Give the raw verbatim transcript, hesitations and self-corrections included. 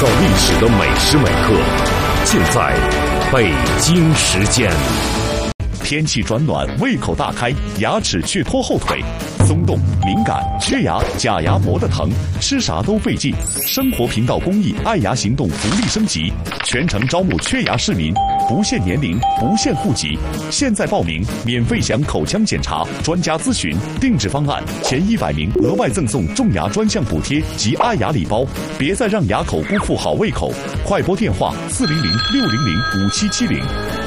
造历史的每时每刻，尽在北京时间。天气转暖，胃口大开，牙齿却拖后腿，松动、敏感、缺牙、假牙磨得疼，吃啥都费劲。生活频道公益爱牙行动福利升级，全程招募缺牙市民，不限年龄，不限户籍。现在报名，免费享口腔检查、专家咨询、定制方案，前一百名额外赠送种牙专项补贴及爱牙礼包。别再让牙口辜负好胃口，快拨电话四零零六零零五七七零。